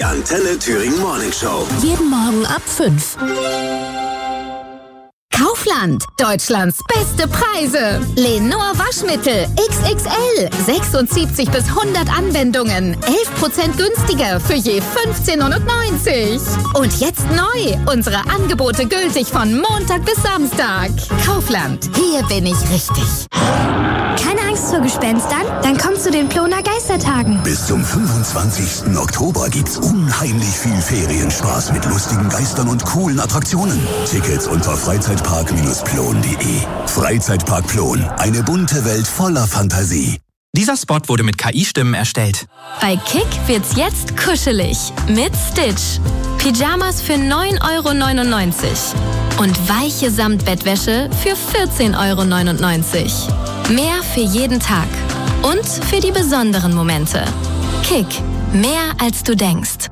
Antenne Thüringen Morning Show. Jeden Morgen ab 5. Kaufland, Deutschlands beste Preise. Lenor Waschmittel XXL, 76 bis 100 Anwendungen, 11% günstiger für je 15,90 €. Und jetzt neu, unsere Angebote gültig von Montag bis Samstag. Kaufland, hier bin ich richtig. Keine Angst vor Gespenstern? Dann komm zu den Ploner Geistertagen. Bis zum 25. Oktober gibt's unheimlich viel Ferienspaß mit lustigen Geistern und coolen Attraktionen. Tickets unter freizeitpark-plon.de. Freizeitpark Plon, eine bunte Welt voller Fantasie. Dieser Spot wurde mit KI-Stimmen erstellt. Bei Kick wird's jetzt kuschelig mit Stitch. Pyjamas für 9,99 € und weiche Samtbettwäsche für 14,99 €. Mehr für jeden Tag und für die besonderen Momente. Kick, mehr als du denkst.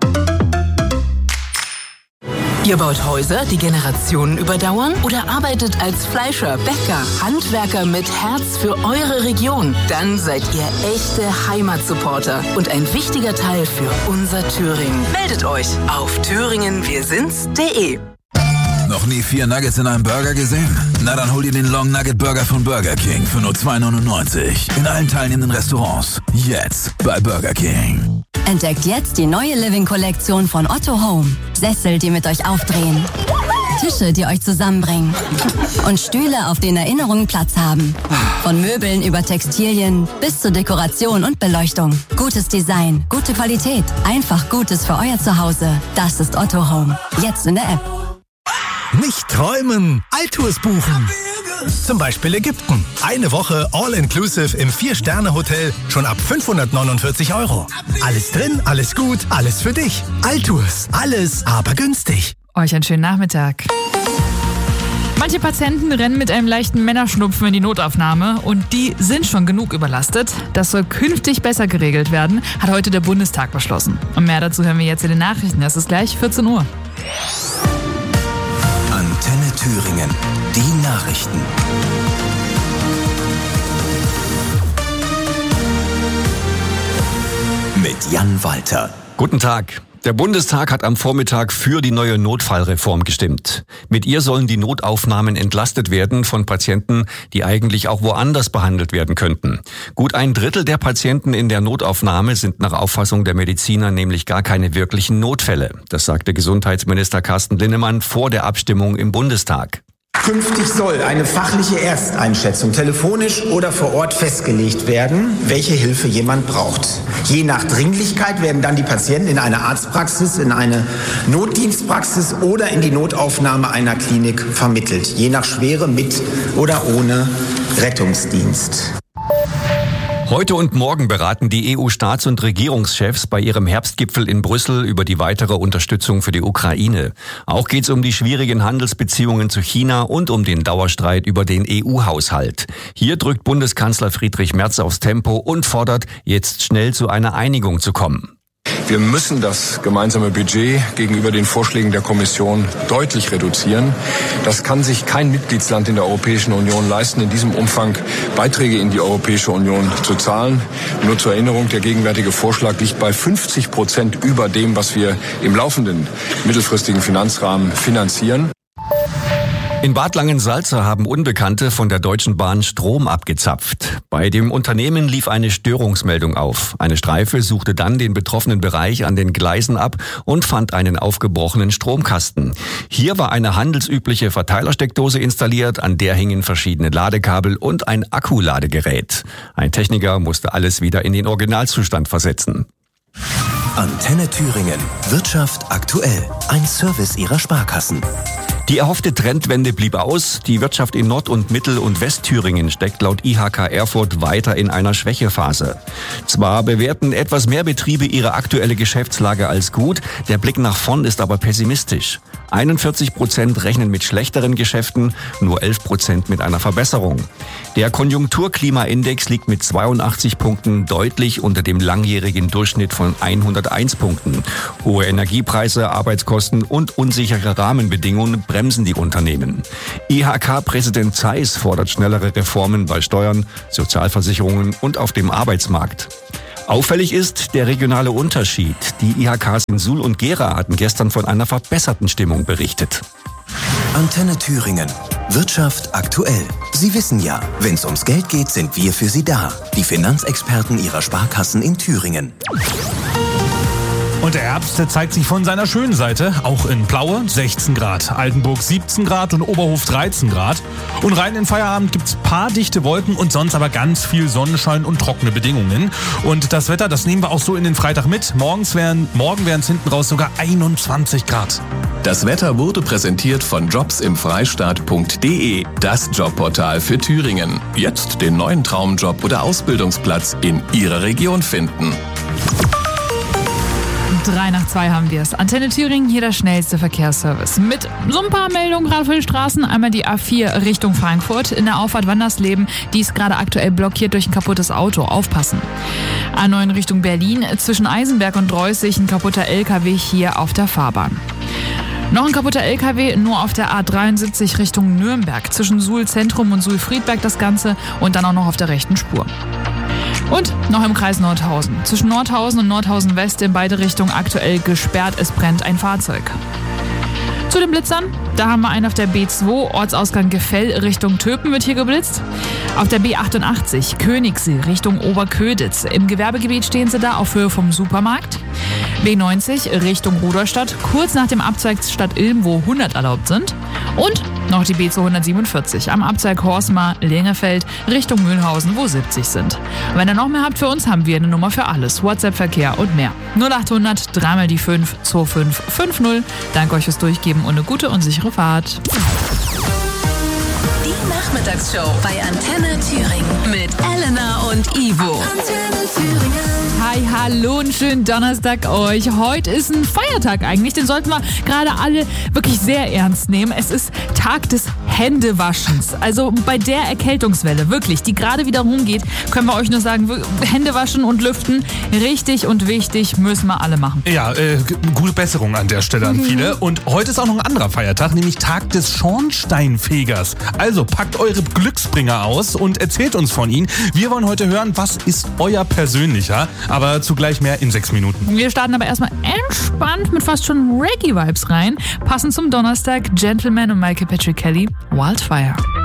Ihr baut Häuser, die Generationen überdauern? Oder arbeitet als Fleischer, Bäcker, Handwerker mit Herz für eure Region? Dann seid ihr echte Heimatsupporter und ein wichtiger Teil für unser Thüringen. Meldet euch auf thüringenwirsinds.de. Noch nie 4 Nuggets in einem Burger gesehen? Na, dann hol dir den Long Nugget Burger von Burger King für nur 2,99 € in allen teilnehmenden Restaurants. Jetzt bei Burger King. Entdeckt jetzt die neue Living-Kollektion von Otto Home. Sessel, die mit euch aufdrehen. Tische, die euch zusammenbringen. Und Stühle, auf denen Erinnerungen Platz haben. Von Möbeln über Textilien bis zur Dekoration und Beleuchtung. Gutes Design, gute Qualität, einfach Gutes für euer Zuhause. Das ist Otto Home. Jetzt in der App. Nicht träumen, Alltours buchen. Zum Beispiel Ägypten. Eine Woche All-Inclusive im 4-Sterne-Hotel schon ab 549 €. Alles drin, alles gut, alles für dich. Alltours, alles aber günstig. Euch einen schönen Nachmittag. Manche Patienten rennen mit einem leichten Männerschnupfen in die Notaufnahme und die sind schon genug überlastet. Das soll künftig besser geregelt werden, hat heute der Bundestag beschlossen. Und mehr dazu hören wir jetzt in den Nachrichten. Es ist gleich 14 Uhr. Antenne Thüringen, die Nachrichten. Mit Jan Walter. Guten Tag. Der Bundestag hat am Vormittag für die neue Notfallreform gestimmt. Mit ihr sollen die Notaufnahmen entlastet werden von Patienten, die eigentlich auch woanders behandelt werden könnten. Gut 1/3 der Patienten in der Notaufnahme sind nach Auffassung der Mediziner nämlich gar keine wirklichen Notfälle. Das sagte Gesundheitsminister Carsten Linnemann vor der Abstimmung im Bundestag. Künftig soll eine fachliche Ersteinschätzung telefonisch oder vor Ort festgelegt werden, welche Hilfe jemand braucht. Je nach Dringlichkeit werden dann die Patienten in eine Arztpraxis, in eine Notdienstpraxis oder in die Notaufnahme einer Klinik vermittelt. Je nach Schwere mit oder ohne Rettungsdienst. Heute und morgen beraten die EU-Staats- und Regierungschefs bei ihrem Herbstgipfel in Brüssel über die weitere Unterstützung für die Ukraine. Auch geht es um die schwierigen Handelsbeziehungen zu China und um den Dauerstreit über den EU-Haushalt. Hier drückt Bundeskanzler Friedrich Merz aufs Tempo und fordert, jetzt schnell zu einer Einigung zu kommen. Wir müssen das gemeinsame Budget gegenüber den Vorschlägen der Kommission deutlich reduzieren. Das kann sich kein Mitgliedsland in der Europäischen Union leisten, in diesem Umfang Beiträge in die Europäische Union zu zahlen. Nur zur Erinnerung, der gegenwärtige Vorschlag liegt bei 50% über dem, was wir im laufenden mittelfristigen Finanzrahmen finanzieren. In Bad Langensalza haben Unbekannte von der Deutschen Bahn Strom abgezapft. Bei dem Unternehmen lief eine Störungsmeldung auf. Eine Streife suchte dann den betroffenen Bereich an den Gleisen ab und fand einen aufgebrochenen Stromkasten. Hier war eine handelsübliche Verteilersteckdose installiert, an der hingen verschiedene Ladekabel und ein Akkuladegerät. Ein Techniker musste alles wieder in den Originalzustand versetzen. Antenne Thüringen. Wirtschaft aktuell. Ein Service Ihrer Sparkassen. Die erhoffte Trendwende blieb aus. Die Wirtschaft in Nord- und Mittel- und Westthüringen steckt laut IHK Erfurt weiter in einer Schwächephase. Zwar bewerten etwas mehr Betriebe ihre aktuelle Geschäftslage als gut, der Blick nach vorn ist aber pessimistisch. 41% rechnen mit schlechteren Geschäften, nur 11% mit einer Verbesserung. Der Konjunkturklimaindex liegt mit 82 Punkten deutlich unter dem langjährigen Durchschnitt von 101 Punkten. Hohe Energiepreise, Arbeitskosten und unsichere Rahmenbedingungen bremsen die Unternehmen. IHK-Präsident Zeiss fordert schnellere Reformen bei Steuern, Sozialversicherungen und auf dem Arbeitsmarkt. Auffällig ist der regionale Unterschied. Die IHKs in Suhl und Gera hatten gestern von einer verbesserten Stimmung berichtet. Antenne Thüringen. Wirtschaft aktuell. Sie wissen ja, wenn es ums Geld geht, sind wir für Sie da. Die Finanzexperten Ihrer Sparkassen in Thüringen. Und der Herbst zeigt sich von seiner schönen Seite, auch in Plaue 16 Grad, Altenburg 17 Grad und Oberhof 13 Grad. Und rein in Feierabend gibt's paar dichte Wolken und sonst aber ganz viel Sonnenschein und trockene Bedingungen. Und das Wetter, das nehmen wir auch so in den Freitag mit. Morgen wären es hinten raus sogar 21 Grad. Das Wetter wurde präsentiert von jobsimfreistaat.de, das Jobportal für Thüringen. Jetzt den neuen Traumjob oder Ausbildungsplatz in Ihrer Region finden. 3:03 haben wir es. Antenne Thüringen, hier der schnellste Verkehrsservice. Mit so ein paar Meldungen gerade für die Straßen. Einmal die A4 Richtung Frankfurt. In der Auffahrt Wandersleben, die ist gerade aktuell blockiert durch ein kaputtes Auto. Aufpassen. A9 Richtung Berlin. Zwischen Eisenberg und Reußig ein kaputter LKW hier auf der Fahrbahn. Noch ein kaputter LKW, nur auf der A73 Richtung Nürnberg. Zwischen Suhl Zentrum und Suhl Friedberg das Ganze und dann auch noch auf der rechten Spur. Und noch im Kreis Nordhausen. Zwischen Nordhausen und Nordhausen West in beide Richtungen aktuell gesperrt. Es brennt ein Fahrzeug. Zu den Blitzern, da haben wir einen auf der B2, Ortsausgang Gefell Richtung Töpen wird hier geblitzt. Auf der B88 Königssee Richtung Oberköditz. Im Gewerbegebiet stehen sie da auf Höhe vom Supermarkt. B90 Richtung Rudolstadt, kurz nach dem Abzweig Stadt Ilm, wo 100 erlaubt sind. Und noch die B247 am Abzweig Horstmar-Lengefeld Richtung Mühlhausen, wo 70 sind. Wenn ihr noch mehr habt für uns, haben wir eine Nummer für alles. WhatsApp-Verkehr und mehr. 0800 3 die 5 2550. Danke euch fürs Durchgeben und eine gute und sichere Fahrt. Die Nachmittagsshow bei Antenne Thüringen mit Elena und Ivo. Antenne Thüringen. Hi, hallo und schönen Donnerstag euch. Heute ist ein Feiertag eigentlich, den sollten wir gerade alle wirklich sehr ernst nehmen. Es ist Tag des Händewaschens. Also bei der Erkältungswelle, wirklich, die gerade wieder rumgeht, können wir euch nur sagen, Hände waschen und lüften, richtig und wichtig, müssen wir alle machen. Ja, gute Besserung an der Stelle an viele. Und heute ist auch noch ein anderer Feiertag, nämlich Tag des Schornsteinfegers. Also packt eure Glücksbringer aus und erzählt uns von ihnen. Wir wollen heute hören, was ist euer persönlicher, aber zugleich mehr in 6 Minuten. Wir starten aber erstmal entspannt mit fast schon Reggae-Vibes rein. Passend zum Donnerstag, Gentleman und Michael Patrick Kelly, Wildfire.